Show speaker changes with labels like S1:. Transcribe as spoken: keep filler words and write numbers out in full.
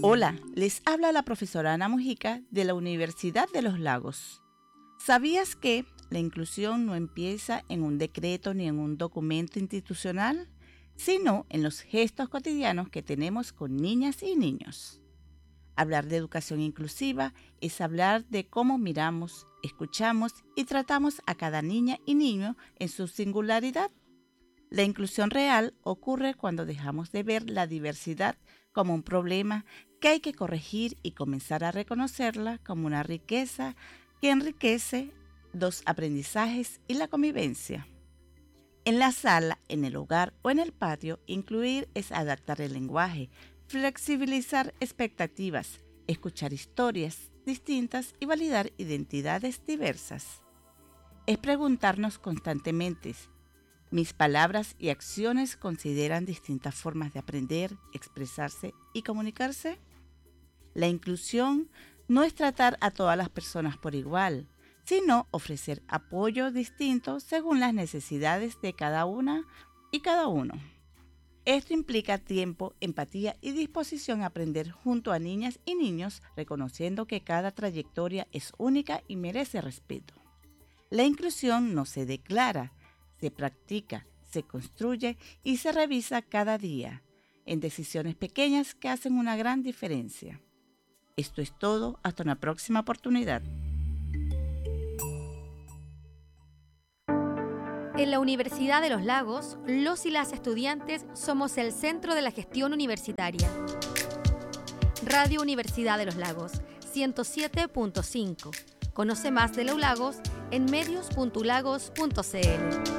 S1: Hola, les habla la profesora Ana Mujica de la Universidad de los Lagos. ¿Sabías que la inclusión no empieza en un decreto ni en un documento institucional, sino en los gestos cotidianos que tenemos con niñas y niños? Hablar de educación inclusiva es hablar de cómo miramos, escuchamos y tratamos a cada niña y niño en su singularidad. La inclusión real ocurre cuando dejamos de ver la diversidad como un problema que hay que corregir y comenzar a reconocerla como una riqueza que enriquece los aprendizajes y la convivencia. En la sala, en el hogar o en el patio, incluir es adaptar el lenguaje, flexibilizar expectativas, escuchar historias distintas y validar identidades diversas. Es preguntarnos constantemente, ¿mis palabras y acciones consideran distintas formas de aprender, expresarse y comunicarse? La inclusión no es tratar a todas las personas por igual, sino ofrecer apoyo distinto según las necesidades de cada una y cada uno. Esto implica tiempo, empatía y disposición a aprender junto a niñas y niños, reconociendo que cada trayectoria es única y merece respeto. La inclusión no se declara, se practica, se construye y se revisa cada día, en decisiones pequeñas que hacen una gran diferencia. Esto es todo, hasta una próxima oportunidad.
S2: En la Universidad de los Lagos, los y las estudiantes somos el centro de la gestión universitaria. Radio Universidad de los Lagos, ciento siete punto cinco. Conoce más de la U Lagos en medios punto ulagos punto c l.